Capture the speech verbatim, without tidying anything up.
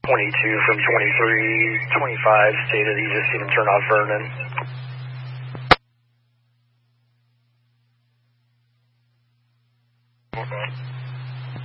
twenty-two from twenty-three, twenty-five stated he just seen him turn off Vernon. Okay.